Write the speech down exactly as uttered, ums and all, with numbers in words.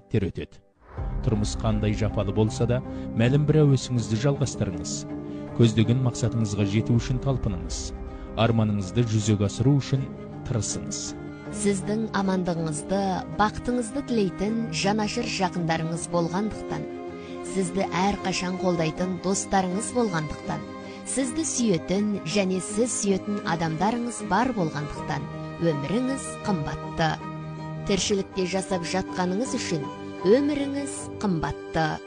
сәттер өтеді. Тұрмыс қандай жапалы болса да, мәлім бір өсіңізді жалғастырыңыз. Көздеген мақсатыңызға жету үшін талпыныңыз. Арманыңызды жүзеге асыру үшін тырысыңыз. Сіздің амандығыңызды, бақытыңызды тілейтін жанашыр жақындарыңыз болғандықтан, сізді әрқашан қолдайтын достарыңыз болғандықтан, сізді сүйетін және сіз сүйетін адамдарыңыз бар болғандықтан, өміріңіз қымбатты. Тіршілікте жасап жатқаныңыз үшін өміріңіз қымбатты.